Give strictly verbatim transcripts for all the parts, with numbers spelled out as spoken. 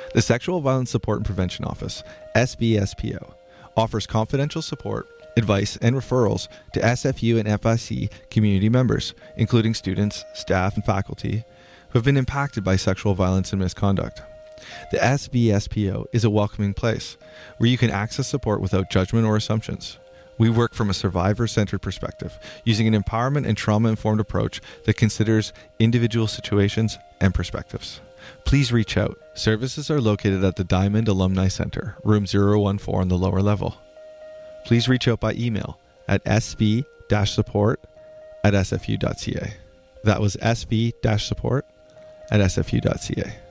The Sexual Violence Support and Prevention Office, S V S P O, offers confidential support, advice, and referrals to S F U and F I C community members, including students, staff, and faculty who have been impacted by sexual violence and misconduct. The S V S P O is a welcoming place where you can access support without judgment or assumptions. We work from a survivor-centered perspective, using an empowerment and trauma-informed approach that considers individual situations and perspectives. Please reach out. Services are located at the Diamond Alumni Center, room zero one four on the lower level. Please reach out by email at s v dash support at s f u dot c a. That was s v dash support at s f u dot c a.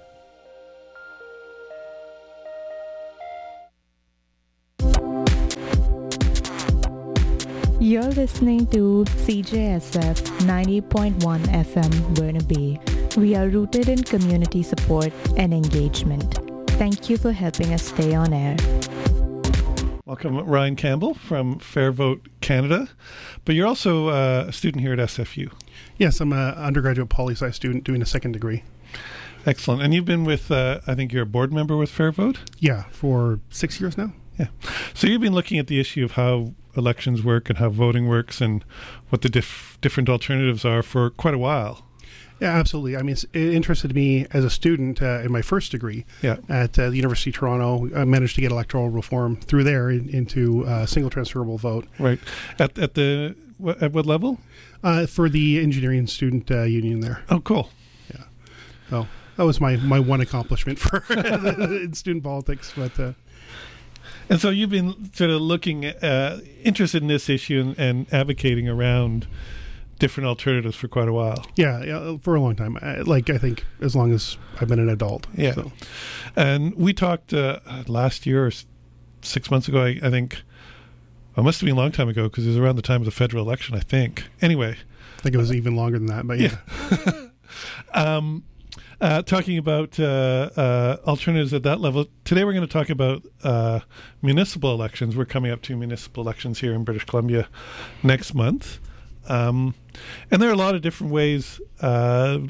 You're listening to C J S F ninety point one F M Burnaby. We are rooted in community support and engagement. Thank you for helping us stay on air. Welcome, Ryan Campbell from Fair Vote Canada. But you're also uh, a student here at S F U. Yes, I'm an undergraduate poli-sci student doing a second degree. Excellent. And you've been with, uh, I think you're a board member with Fair Vote? Yeah, for six years now. Yeah. So you've been looking at the issue of how elections work and how voting works and what the diff- different alternatives are for quite a while. Yeah, absolutely. I mean, it's, it interested me as a student uh, in my first degree yeah. at uh, the University of Toronto. I managed to get electoral reform through there in, into uh, single transferable vote. Right. At at the what, at what level? Uh, for the engineering student uh, union there. Oh, cool. Yeah. So that was my, my one accomplishment for in student politics. But uh, and so you've been sort of looking, uh, interested in this issue and, and advocating around different alternatives for quite a while. Yeah, yeah, for a long time. I, like, I think as long as I've been an adult. Yeah. So. And we talked uh, last year or six months ago, I, I think, it must have been a long time ago because it was around the time of the federal election, I think. Anyway. I think it was uh, even longer than that, but yeah. yeah. um, uh, talking about uh, uh, alternatives at that level. Today we're going to talk about uh, municipal elections. We're coming up to municipal elections here in British Columbia next month. Um, and there are a lot of different ways uh,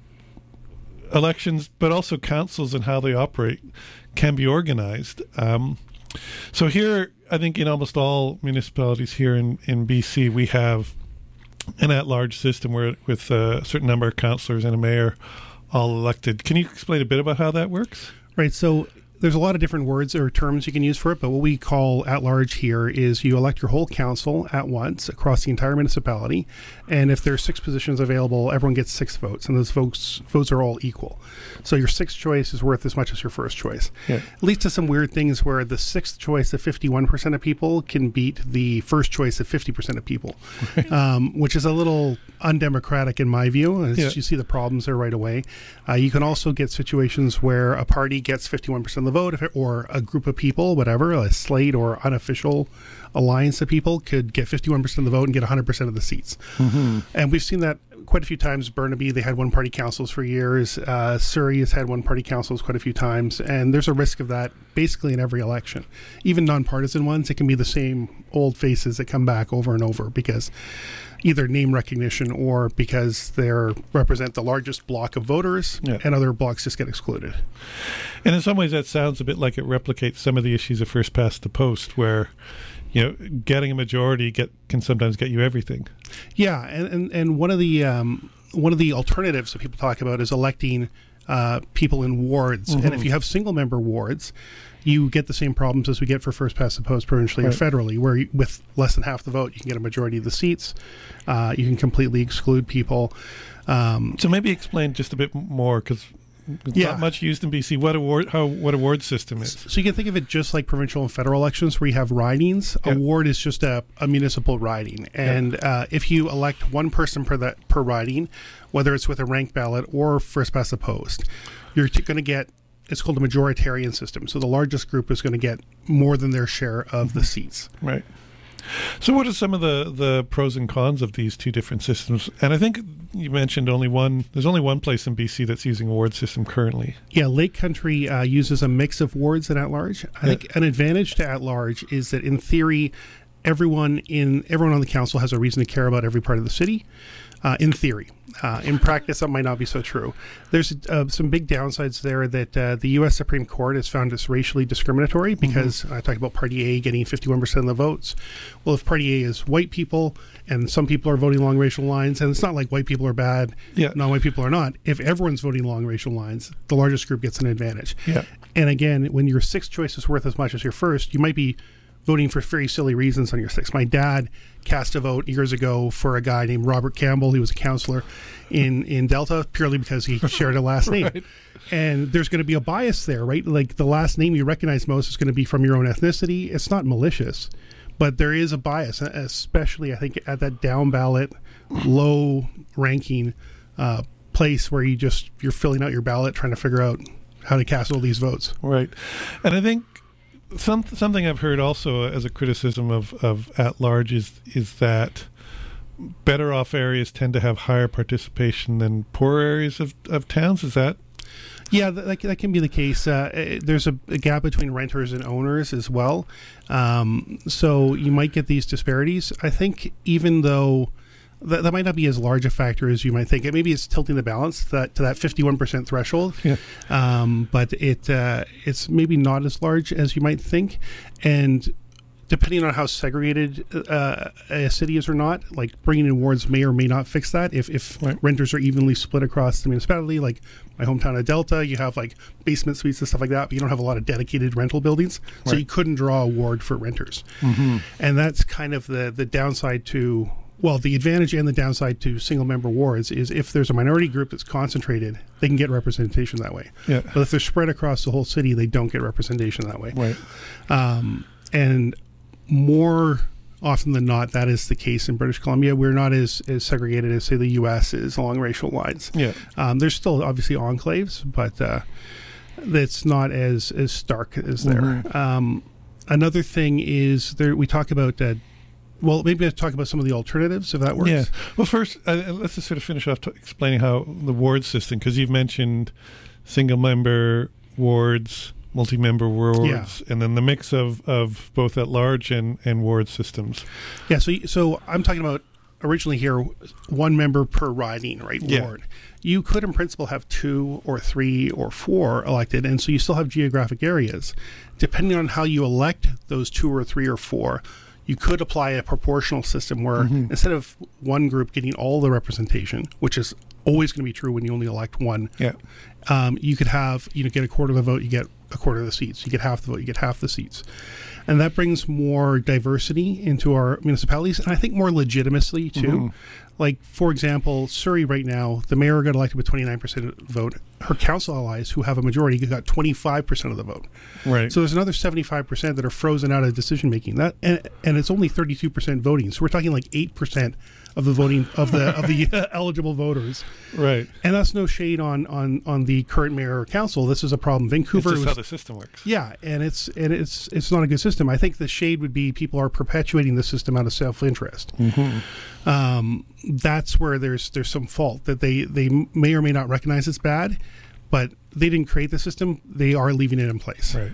elections, but also councils and how they operate can be organized. Um, so here, I think in almost all municipalities here in, in B C, we have an at-large system where with a certain number of councillors and a mayor all elected. Can you explain a bit about how that works? Right, so there's a lot of different words or terms you can use for it, but what we call at-large here is you elect your whole council at once across the entire municipality, and if there's six positions available, everyone gets six votes, and those votes votes are all equal. So your sixth choice is worth as much as your first choice. Yeah. It leads to some weird things where the sixth choice of fifty-one percent of people can beat the first choice of fifty percent of people, um, which is a little undemocratic in my view. As yeah. you see the problems there right away. Uh, you can also get situations where a party gets fifty-one percent of the vote, if it, or a group of people, whatever, a slate or unofficial alliance of people could get fifty-one percent of the vote and get one hundred percent of the seats. Mm-hmm. And we've seen that quite a few times. Burnaby, they had one-party councils for years. Uh, Surrey has had one-party councils quite a few times. And there's a risk of that basically in every election. Even nonpartisan ones, it can be the same old faces that come back over and over because either name recognition or because they represent the largest block of voters yeah. and other blocks just get excluded. And in some ways that sounds a bit like it replicates some of the issues of first past the post where, you know, getting a majority get can sometimes get you everything. Yeah, and, and, and one of the um, one of the alternatives that people talk about is electing uh, people in wards. Mm-hmm. And if you have single member wards, you get the same problems as we get for first past the post provincially right. or federally, where you, with less than half the vote, you can get a majority of the seats. Uh, you can completely exclude people. Um, so maybe explain just a bit more, because it's yeah. not much used in B C. What award? How what a ward system is? So you can think of it just like provincial and federal elections, where you have ridings. Yeah. A ward is just a, a municipal riding, and yeah. uh, if you elect one person per that per riding, whether it's with a ranked ballot or first past the post, you're t- going to get. It's called a majoritarian system. So the largest group is going to get more than their share of mm-hmm. the seats. Right. So what are some of the, the pros and cons of these two different systems? And I think you mentioned only one, there's only one place in B C that's using a ward system currently. Yeah, Lake Country uh, uses a mix of wards and at-large. I yeah. think an advantage to at-large is that in theory, everyone in everyone on the council has a reason to care about every part of the city. Uh, in theory, uh, in practice, that might not be so true. There's uh, some big downsides there that uh, the U S Supreme Court has found this racially discriminatory because mm-hmm. I talk about Party A getting fifty-one percent of the votes. Well, if Party A is white people and some people are voting along racial lines, and it's not like white people are bad, yeah. non-white people are not. If everyone's voting along racial lines, the largest group gets an advantage. Yeah. And again, when your sixth choice is worth as much as your first, you might be voting for very silly reasons on your sixth. My dad cast a vote years ago for a guy named Robert Campbell. He was a counselor in, in Delta purely because he shared a last name. Right. And there's going to be a bias there, right? Like the last name you recognize most is going to be from your own ethnicity. It's not malicious, but there is a bias, especially I think at that down ballot, low ranking uh, place where you just, you're filling out your ballot trying to figure out how to cast all these votes. Right. And I think Some something I've heard also as a criticism of, of at large is is that better off areas tend to have higher participation than poor areas of, of towns. Is that? Yeah, that, that can be the case. Uh, there's a, a gap between renters and owners as well. Um, so you might get these disparities. I think even though that, that might not be as large a factor as you might think. It maybe it's tilting the balance that, to that fifty-one percent threshold. Yeah. Um, but it uh, it's maybe not as large as you might think. And depending on how segregated uh, a city is or not, like bringing in wards may or may not fix that. If, if right. renters are evenly split across the municipality, like my hometown of Delta, you have like basement suites and stuff like that, but you don't have a lot of dedicated rental buildings. Right. So you couldn't draw a ward for renters. Mm-hmm. And that's kind of the, the downside to... Well, the advantage and the downside to single-member wards is if there's a minority group that's concentrated, they can get representation that way. Yeah. But if they're spread across the whole city, they don't get representation that way. Right. Um, and more often than not, that is the case in British Columbia. We're not as, as segregated as, say, the U S is along racial lines. Yeah. Um, there's still obviously enclaves, but uh, it's not as, as stark as there. Mm-hmm. Um, another thing is there. We talk about... Uh, Well, maybe I'll talk about some of the alternatives, if that works. Yeah. Well, first, uh, let's just sort of finish off t- explaining how the ward system, because you've mentioned single-member wards, multi-member wards, yeah. and then the mix of, of both at-large and, and ward systems. Yeah, so so I'm talking about originally here, one member per riding, right, yeah. ward. You could, in principle, have two or three or four elected, and so you still have geographic areas. Depending on how you elect those two or three or four, you could apply a proportional system where mm-hmm. instead of one group getting all the representation, which is always going to be true when you only elect one, yeah. um, you could have, you know, get a quarter of the vote, you get a quarter of the seats. You get half the vote, you get half the seats. And that brings more diversity into our municipalities, and I think more legitimacy, too. Mm-hmm. Like, for example, Surrey right now, the mayor got elected with twenty-nine percent of the vote. Her council allies, who have a majority, got twenty-five percent of the vote. Right. So there's another seventy-five percent that are frozen out of decision-making. That and, and it's only thirty-two percent voting. So we're talking like eight percent of the voting of the of the uh, eligible voters. Right. And that's no shade on, on, on the current mayor or council. This is a problem. Vancouver It's just was, how the system works. Yeah, and it's and it's it's not a good system. I think the shade would be people are perpetuating the system out of self-interest. Mm-hmm. Um, that's where there's there's some fault that they, they may or may not recognize it's bad, but they didn't create the system. They are leaving it in place. Right.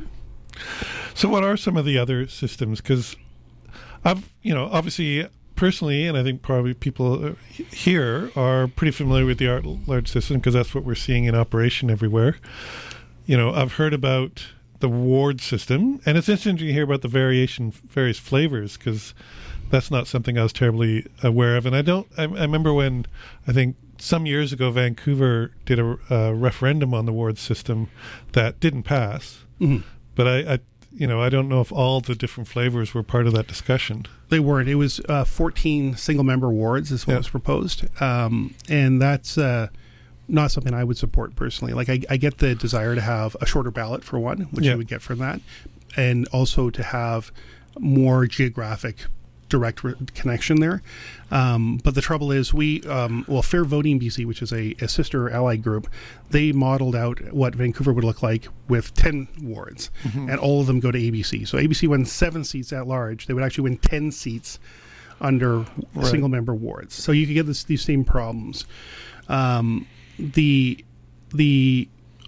So what are some of the other systems? Because I've, you know, obviously personally, and I think probably people here are pretty familiar with the at-large system because that's what we're seeing in operation everywhere. You know, I've heard about the ward system, and it's interesting to hear about the variation, various flavors, because that's not something I was terribly aware of. And I don't, I, I remember when, I think some years ago, Vancouver did a, a referendum on the ward system that didn't pass. Mm-hmm. But I, I, you know, I don't know if all the different flavors were part of that discussion. They weren't. It was uh, fourteen single-member wards is what yeah. was proposed. Um, and that's uh, not something I would support personally. Like, I, I get the desire to have a shorter ballot, for one, which yeah. you would get from that, and also to have more geographic direct re- connection there. Um, but the trouble is we, um, well, Fair Voting B C, which is a, a sister allied group, they modeled out what Vancouver would look like with ten wards, mm-hmm. and all of them go to A B C. So A B C won seven seats at large. They would actually win ten seats under right. single-member wards. So you could get this, these same problems. Um, the the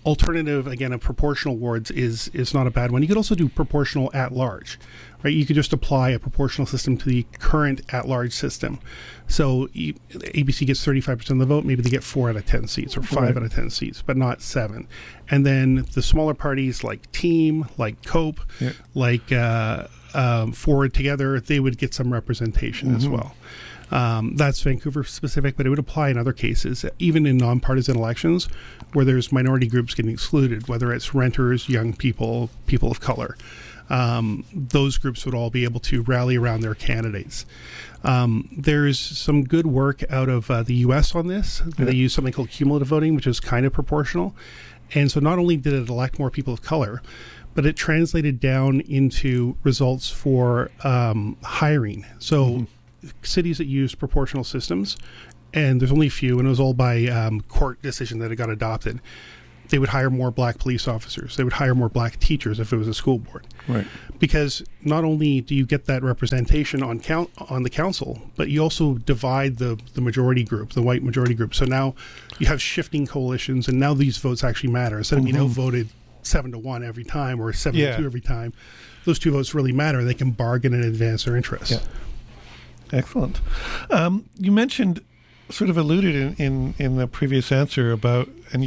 alternative, again, of proportional wards is is not a bad one. You could also do proportional at large, right? You could just apply a proportional system to the current at large system. So you, A B C gets thirty-five percent of the vote. Maybe they get four out of ten seats or five Right. out of ten seats, but not seven. And then the smaller parties like Team, like COPE, Yeah. like uh, um, Forward Together, they would get some representation as Mhm. well. Um, that's Vancouver specific, but it would apply in other cases, even in nonpartisan elections where there's minority groups getting excluded, whether it's renters, young people, people of color. Um, those groups would all be able to rally around their candidates. Um, there's some good work out of uh, the U S on this. Yeah. They use something called cumulative voting, which is kind of proportional. And so not only did it elect more people of color, but it translated down into results for um, hiring. So Mm-hmm. cities that used proportional systems, and there's only a few, and it was all by um, court decision that it got adopted, they would hire more black police officers. They would hire more black teachers if it was a school board. Right. Because not only do you get that representation on count on the council, but you also divide the, the majority group, the white majority group. So now you have shifting coalitions, and now these votes actually matter. Instead of being Mhm. outvoted seven to one every time or seven Yeah. to two every time, those two votes really matter. They can bargain and advance their interests. Yeah. Excellent. Um, you mentioned, sort of alluded in, in, in the previous answer about, and you,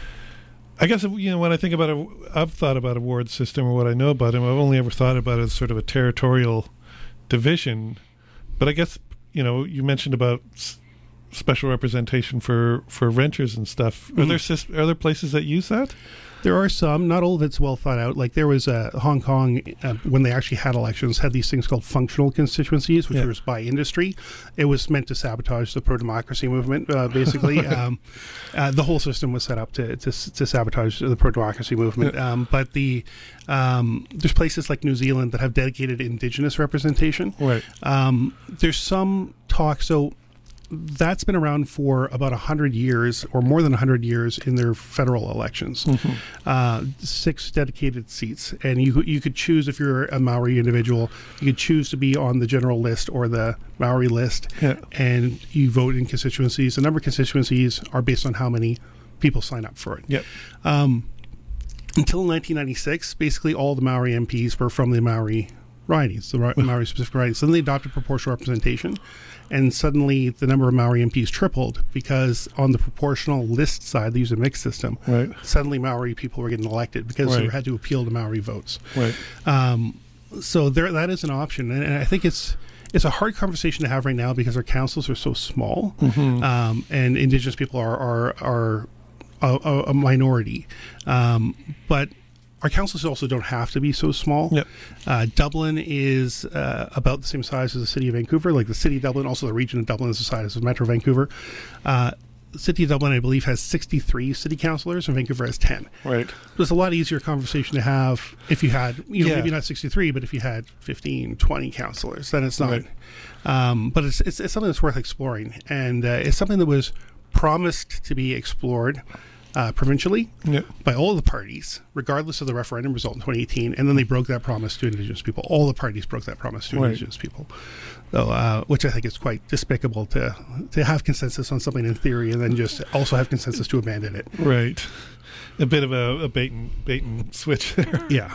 I guess, you know, when I think about it, I've thought about a ward system or what I know about them, I've only ever thought about it as sort of a territorial division. But I guess, you know, you mentioned about s- special representation for, for renters and stuff. Are Mhm. there sys- are there places that use that? There are some, not all of it's well thought out. Like there was uh, Hong Kong, uh, when they actually had elections, had these things called functional constituencies, which Yeah. was by industry. It was meant to sabotage the pro-democracy movement, uh, basically. um, uh, the whole system was set up to, to, to sabotage the pro-democracy movement. Yeah. Um, but the um, there's places like New Zealand that have dedicated Indigenous representation. Right. Um, there's some talk, so that's been around for about one hundred years or more than one hundred years in their federal elections. Mhm. Uh, six dedicated seats. And you you could choose, if you're a Maori individual, you could choose to be on the general list or the Maori list. Yeah. And you vote in constituencies. The number of constituencies are based on how many people sign up for it. Yep. Um, until nineteen ninety-six, basically all the Maori M Ps were from the Maori ridings, the Ra- Maori specific ridings. Then they adopted proportional representation, and suddenly the number of Maori M Ps tripled because on the proportional list side, they use a mixed system. Right. Suddenly Maori people were getting elected because they Right. had to appeal to Maori votes. Right. Um, so there, that is an option, and, and I think it's it's a hard conversation to have right now because our councils are so small, Mhm. um, and Indigenous people are are are a, a, a minority, um, but our councils also don't have to be so small. Yep. Uh, Dublin is uh, about the same size as the city of Vancouver. Like the city of Dublin, also the region of Dublin is the size of Metro Vancouver. Uh, the city of Dublin, I believe, has sixty-three city councillors, and Vancouver has ten. Right. So it's a lot easier conversation to have if you had, you know, Yeah. maybe not sixty-three, but if you had fifteen, twenty councillors, then it's not. Right. Um, but it's, it's, it's something that's worth exploring. And uh, it's something that was promised to be explored uh, provincially Yeah. by all the parties, regardless of the referendum result in twenty eighteen. And then they broke that promise to Indigenous people. All the parties broke that promise to Right. Indigenous people. So, uh, which I think is quite despicable to to have consensus on something in theory and then just also have consensus to abandon it. Right. A bit of a, a bait and bait and switch there. Yeah.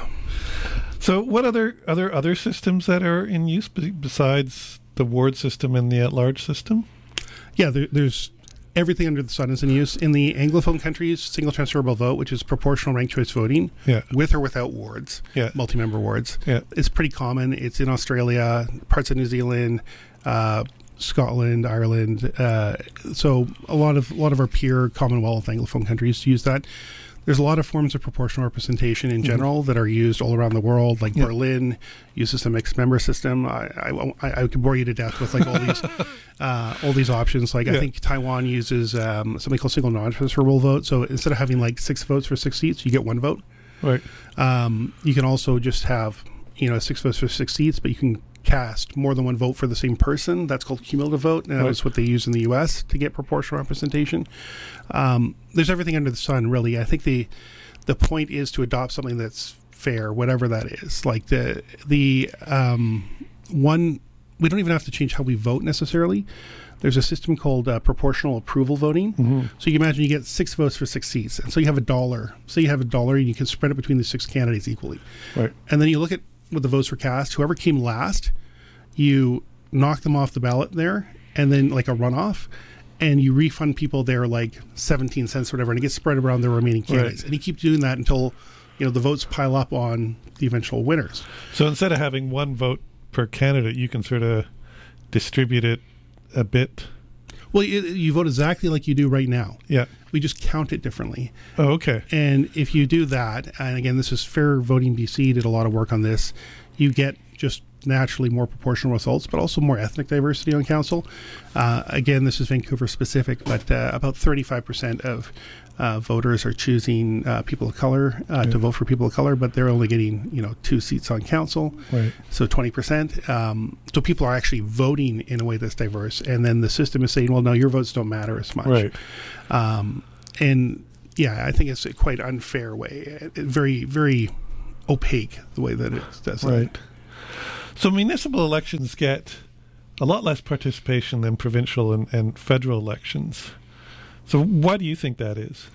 So, what other other other systems that are in use be- besides the ward system and the at-large system? Yeah, there, there's everything under the sun is in use. In the Anglophone countries, single transferable vote, which is proportional ranked choice voting, Yeah. with or without wards, Yeah. multi-member wards, Yeah. is pretty common. It's in Australia, parts of New Zealand, uh, Scotland, Ireland. Uh, so a lot of a lot of our peer Commonwealth Anglophone countries use that. There's a lot of forms of proportional representation in general that are used all around the world. Like Yeah. Berlin uses a mixed member system. I, I, I, I could bore you to death with like all these uh, all these options. Like Yeah. I think Taiwan uses um, something called single non-transferable vote. So instead of having like six votes for six seats, you get one vote. Right. Um, you can also just have, you know, six votes for six seats, but you can cast more than one vote for the same person. That's called cumulative vote, and Right. that's what they use in the U S to get proportional representation. Um, there's everything under the sun, really. I think the the point is to adopt something that's fair, whatever that is. Like the the um, one we don't even have to change how we vote necessarily. There's a system called uh, proportional approval voting. Mm-hmm. So you imagine you get six votes for six seats. And so you have a dollar. So you have a dollar and you can spread it between the six candidates equally. Right. And then you look at what the votes were cast. Whoever came last, you knock them off the ballot there, and then like a runoff, and you refund people there like seventeen cents or whatever, and it gets spread around the remaining candidates. Right. And you keep doing that until, you know, the votes pile up on the eventual winners. So instead of having one vote per candidate, you can sort of distribute it a bit. Well, you, you vote exactly like you do right now. Yeah. We just count it differently. Oh, okay. And if you do that, and again, this is Fair Voting B C did a lot of work on this, you get just naturally more proportional results, but also more ethnic diversity on council. Uh, again, this is Vancouver specific, but uh, about thirty-five percent of uh, voters are choosing uh, people of color uh, yeah. to vote for people of color, but they're only getting, you know, two seats on council. Right. So twenty percent. Um, so people are actually voting in a way that's diverse. And then the system is saying, well, no, your votes don't matter as much. Right. Um, and yeah, I think it's a quite unfair way, very, very opaque the way that it does that. Right. So municipal elections get a lot less participation than provincial and, and federal elections. So why do you think that is?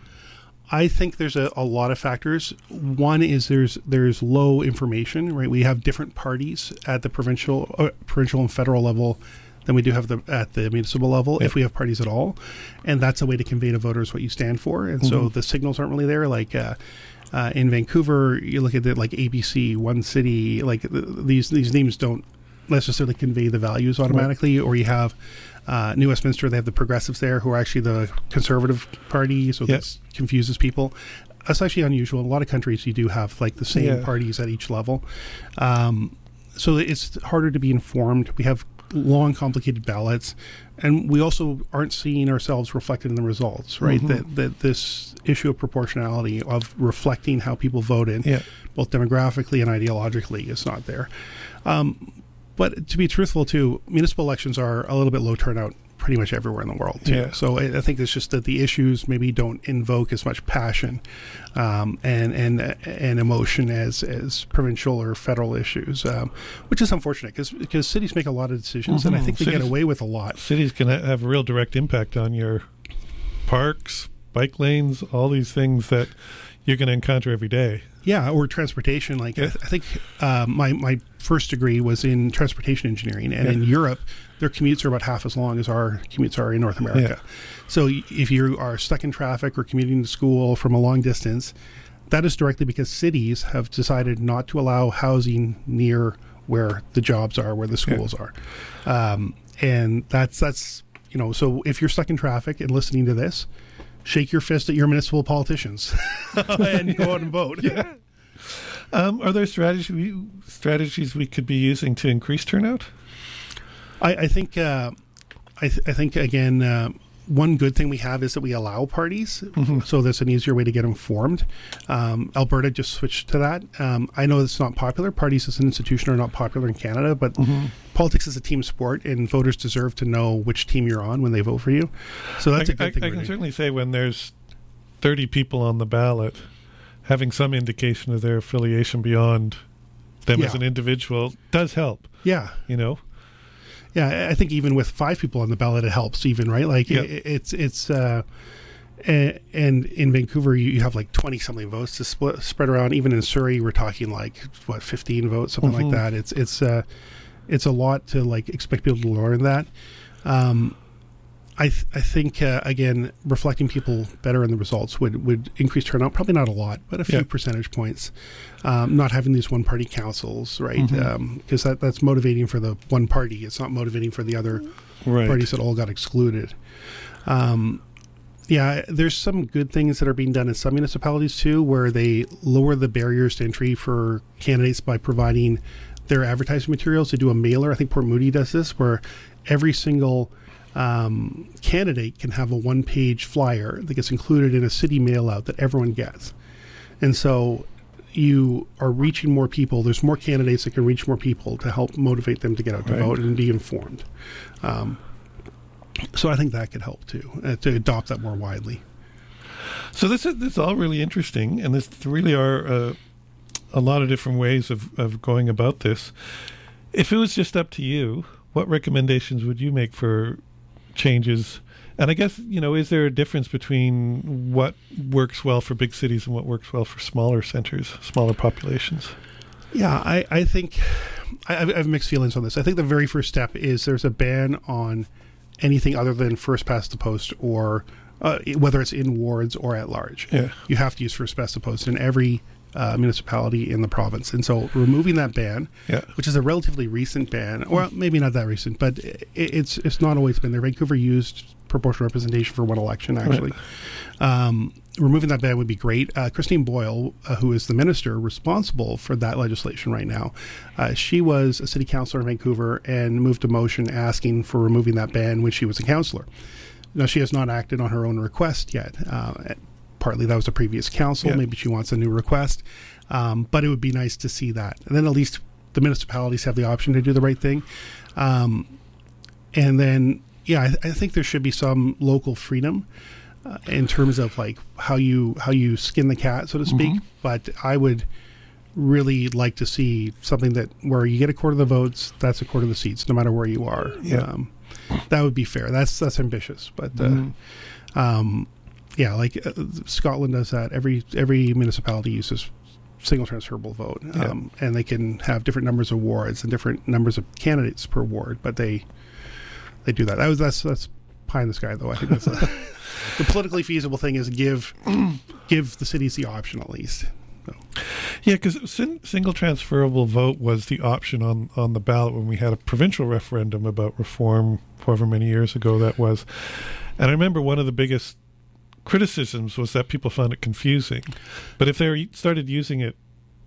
I think there's a, a lot of factors. One is there's there's low information, right? We have different parties at the provincial uh, provincial and federal level than we do have the at the municipal level, yeah. if we have parties at all. And that's a way to convey to voters what you stand for. And mm-hmm. so the signals aren't really there. Like uh, uh, in Vancouver, you look at it like A B C, One City, like th- these these names don't necessarily convey the values automatically. Right. Or you have uh, New Westminster, they have the progressives there who are actually the Conservative Party, so yes. that confuses people. That's actually unusual. In a lot of countries, you do have like the same yeah. parties at each level. Um, so it's harder to be informed. We have long, complicated ballots, and we also aren't seeing ourselves reflected in the results, right? Mm-hmm. That that this issue of proportionality, of reflecting how people voted, yeah. both demographically and ideologically, is not there. Um, but to be truthful, too, municipal elections are a little bit low turnout pretty much everywhere in the world, too. Yeah. So I, I think it's just that the issues maybe don't invoke as much passion um, and and and emotion as, as provincial or federal issues, um, which is unfortunate because because cities make a lot of decisions, mm-hmm. and I think they cities, get away with a lot. Cities can have a real direct impact on your parks, bike lanes, all these things that you're going to encounter every day. Yeah, or transportation. Like yeah. I, th- I think uh, my my first degree was in transportation engineering, and yeah. in Europe, their commutes are about half as long as our commutes are in North America. Yeah. So if you are stuck in traffic or commuting to school from a long distance, that is directly because cities have decided not to allow housing near where the jobs are, where the schools yeah. are, um, and that's that's you know. So if you're stuck in traffic and listening to this, shake your fist at your municipal politicians and go out and vote. Yeah. Um, are there strategies we, strategies we could be using to increase turnout? I, I think. Uh, I, th- I think again. Uh, one good thing we have is that we allow parties, mm-hmm. so that's an easier way to get them formed. Um, Alberta just switched to that. Um, I know it's not popular. Parties as an institution are not popular in Canada, but mm-hmm. politics is a team sport, and voters deserve to know which team you're on when they vote for you. So that's I, a good I, thing. I can certainly say when there's thirty people on the ballot, having some indication of their affiliation beyond them yeah. as an individual does help. Yeah. You know? Yeah, I think even with five people on the ballot, it helps even, right? Like yeah. it, it's, it's, uh, and, and in Vancouver, you, you have like twenty something votes to split, spread around. Even in Surrey, we're talking like, what, fifteen votes, something mm-hmm. like that. It's, it's, uh, it's a lot to like expect people to learn that. Um, I th- I think uh, again, reflecting people better in the results would, would increase turnout. Probably not a lot, but a few yeah. percentage points. Um, not having these one party councils, right? Because mm-hmm. um, that that's motivating for the one party. It's not motivating for the other right. parties that all got excluded. Um, yeah, there's some good things that are being done in some municipalities too, where they lower the barriers to entry for candidates by providing their advertising materials. They do a mailer. I think Port Moody does this, where every single um, candidate can have a one-page flyer that gets included in a city mail-out that everyone gets. And so you are reaching more people. There's more candidates that can reach more people to help motivate them to get out to right. vote and be informed. Um, so I think that could help too, uh, to adopt that more widely. So this is this is all really interesting, and this really are uh, a lot of different ways of, of going about this. If it was just up to you, what recommendations would you make for changes? And I guess, you know, is there a difference between what works well for big cities and what works well for smaller centers, smaller populations? Yeah, I, I think I, I have mixed feelings on this. I think the very first step is there's a ban on anything other than first past the post, or uh, whether it's in wards or at large. Yeah. You have to use first past the post in every uh, municipality in the province. And so removing that ban, yeah. which is a relatively recent ban, or maybe not that recent, but it, it's it's not always been there. Vancouver used proportional representation for one election, actually. Right. Um, removing that ban would be great. Uh, Christine Boyle, uh, who is the minister responsible for that legislation right now, uh, she was a city councillor in Vancouver and moved a motion asking for removing that ban when she was a councillor. Now, she has not acted on her own request yet. Uh, partly that was a previous council. Yeah. Maybe she wants a new request. Um, but it would be nice to see that. And then at least the municipalities have the option to do the right thing. Um, and then, yeah, I, th- I think there should be some local freedom uh, in terms of like how you how you skin the cat, so to speak. Mm-hmm. But I would really like to see something that where you get a quarter of the votes, that's a quarter of the seats, no matter where you are. Yeah. Um, that would be fair. That's that's ambitious, but uh, mm-hmm. um, yeah, like uh, Scotland does that. Every every municipality uses single transferable vote, um, yeah. and they can have different numbers of wards and different numbers of candidates per ward, but they they do that. That was that's that's pie in the sky, though. I think that's a, the politically feasible thing is give give the cities the option at least. So. Yeah, because sin- single transferable vote was the option on, on the ballot when we had a provincial referendum about reform, however many years ago that was. And I remember one of the biggest criticisms was that people found it confusing. But if they started using it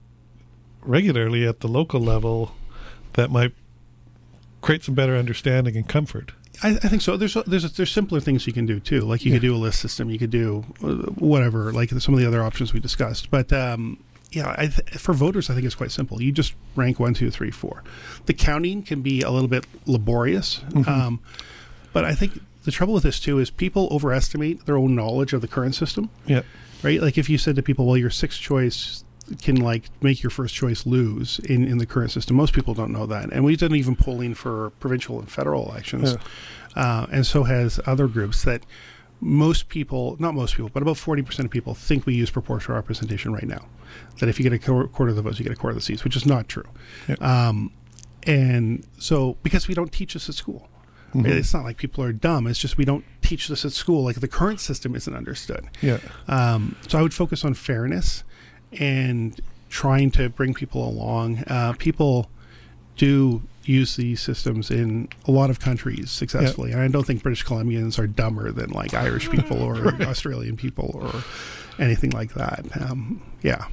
regularly at the local level, that might create some better understanding and comfort. I, I think so. There's there's there's simpler things you can do too. Like you yeah. could do a list system. You could do whatever. Like some of the other options we discussed. But um, yeah, I th- for voters, I think it's quite simple. You just rank one, two, three, four. The counting can be a little bit laborious, mm-hmm. um, but I think the trouble with this too is people overestimate their own knowledge of the current system. Yeah. Right. Like if you said to people, "Well, your sixth choice can like make your first choice lose in, in the current system." Most people don't know that. And we've done even polling for provincial and federal elections. Yeah. Uh, and so has other groups that most people, not most people, but about forty percent of people think we use proportional representation right now. That if you get a quarter of the votes, you get a quarter of the seats, which is not true. Yeah. Um, and so, because we don't teach this at school. Mm-hmm. It's not like people are dumb. It's just we don't teach this at school. Like the current system isn't understood. Yeah. Um, so I would focus on fairness and trying to bring people along. Uh, people do use these systems in a lot of countries successfully. Yeah. And I don't think British Columbians are dumber than like Irish people or right. Australian people or anything like that. Um, yeah.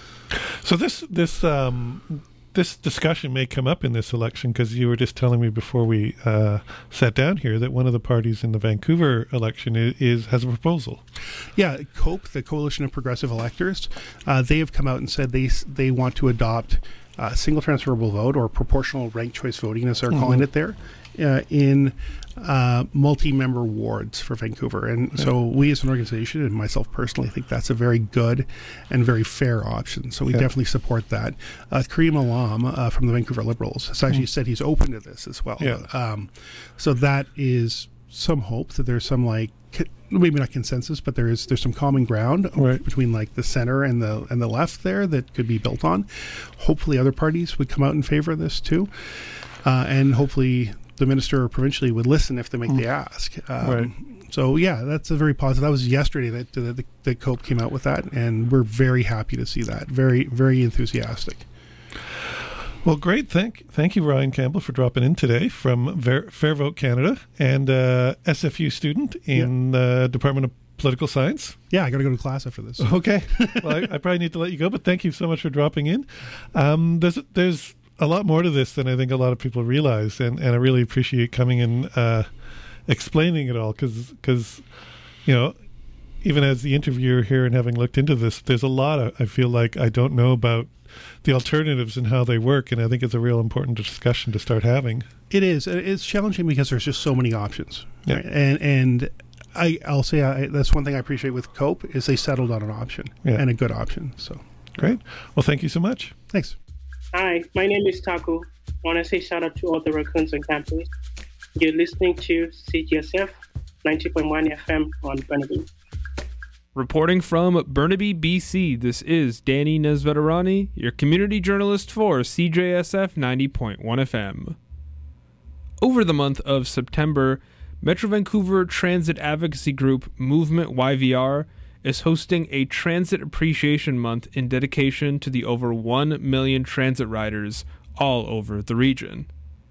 So this this um, this discussion may come up in this election because you were just telling me before we uh, sat down here that one of the parties in the Vancouver election is, is has a proposal. Yeah, COPE, the Coalition of Progressive Electors, uh, they have come out and said they they want to adopt a single transferable vote or proportional ranked choice voting, as they're mm-hmm. calling it there, uh, in uh, multi-member wards for Vancouver. And yeah. so we as an organization and myself personally think that's a very good and very fair option. So we yeah. definitely support that. Uh, Kareem Alam uh, from the Vancouver Liberals has actually mm-hmm. said he's open to this as well. Yeah. Um, so that is some hope that there's some like maybe not consensus, but there is there's some common ground right. between like the center and the and the left there that could be built on. Hopefully other parties would come out in favor of this too, uh, and hopefully the minister provincially would listen if they make mm. the ask. Um, right. So yeah, that's a very positive. That was yesterday that that, that that COPE came out with that, and we're very happy to see that. Very very enthusiastic. Well, great. Thank thank you, Ryan Campbell, for dropping in today from Ver- Fair Vote Canada and uh, S F U student in the yeah. uh, Department of Political Science. Yeah, I got to go to class after this. Okay. Well, I, I probably need to let you go, but thank you so much for dropping in. Um, there's there's a lot more to this than I think a lot of people realize, and, and I really appreciate coming and uh, explaining it all because, because, you know, even as the interviewer here and having looked into this, there's a lot of, I feel like I don't know about the alternatives and how they work, and I think it's a real important discussion to start having. It is. It's challenging because there's just so many options, yeah. right? and and I, I'll say I, that's one thing I appreciate with COPE is they settled on an option yeah. and a good option. So great. Well, thank you so much. Thanks. Hi, my name is Taco. I want to say shout out to all the raccoons on campus. You're listening to C G S F ninety point one F M on Burnaby. Reporting from Burnaby, B C, this is Danny Nesveterani, your community journalist for C J S F ninety point one F M. Over the month of September, Metro Vancouver transit advocacy group Movement Y V R is hosting a Transit Appreciation Month in dedication to the over one million transit riders all over the region.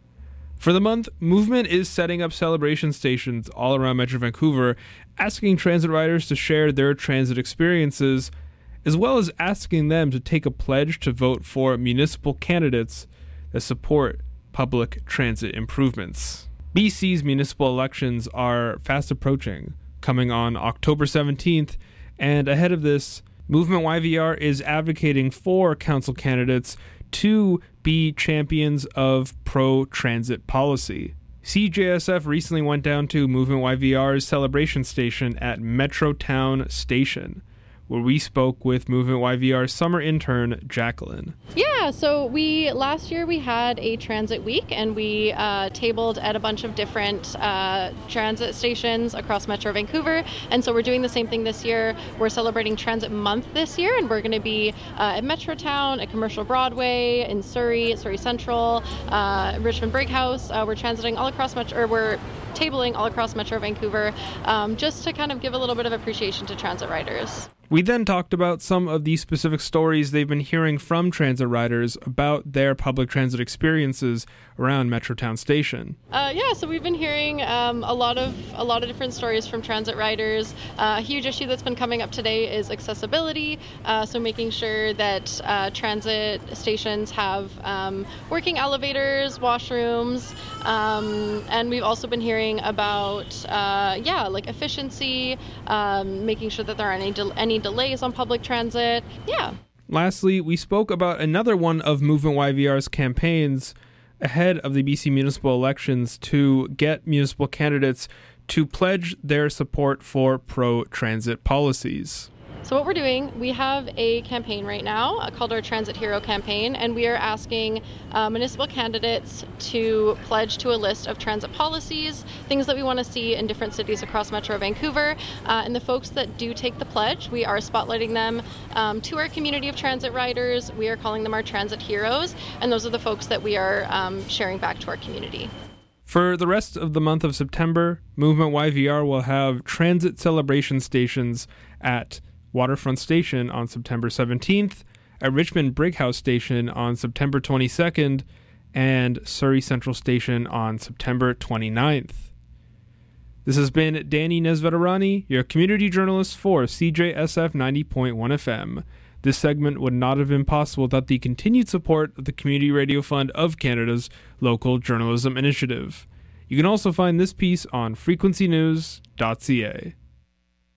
For the month, Movement is setting up celebration stations all around Metro Vancouver, asking transit riders to share their transit experiences, as well as asking them to take a pledge to vote for municipal candidates that support public transit improvements. B C's municipal elections are fast approaching, coming on October seventeenth, and ahead of this, Movement Y V R is advocating for council candidates to be champions of pro-transit policy. C J S F recently went down to Movement Y V R's celebration station at Metrotown Station, where we spoke with Movement Y V R's summer intern, Jacqueline. Yeah, so we last year we had a transit week, and we uh, tabled at a bunch of different uh, transit stations across Metro Vancouver, and so we're doing the same thing this year. We're celebrating Transit Month this year, and we're going to be uh, at Metrotown, at Commercial Broadway, in Surrey, Surrey Central, uh, Richmond Brighouse. Uh, we're transiting all across Metro, or we're tabling all across Metro Vancouver, um, just to kind of give a little bit of appreciation to transit riders. We then talked about some of the specific stories they've been hearing from transit riders about their public transit experiences around Metrotown Station. Uh, yeah, so we've been hearing um, a lot of a lot of different stories from transit riders. Uh, a huge issue that's been coming up today is accessibility. Uh, so making sure that uh, transit stations have um, working elevators, washrooms, um, and we've also been hearing about uh, yeah, like efficiency, um, making sure that there aren't any del- any delays on public transit. Yeah. Lastly, we spoke about another one of Movement Y V R's campaigns ahead of the B C municipal elections to get municipal candidates to pledge their support for pro-transit policies. So what we're doing, we have a campaign right now uh, called our Transit Hero campaign, and we are asking uh, municipal candidates to pledge to a list of transit policies, things that we want to see in different cities across Metro Vancouver. Uh, and the folks that do take the pledge, we are spotlighting them um, to our community of transit riders. We are calling them our Transit Heroes, and those are the folks that we are um, sharing back to our community. For the rest of the month of September, Movement Y V R will have transit celebration stations at Waterfront Station on September seventeenth, at Richmond Brighouse Station on September twenty-second, and Surrey Central Station on September twenty-ninth. This has been Danny Nesveterani, your community journalist for C J S F ninety point one F M. This segment would not have been possible without the continued support of the Community Radio Fund of Canada's local journalism initiative. You can also find this piece on frequency news dot c a.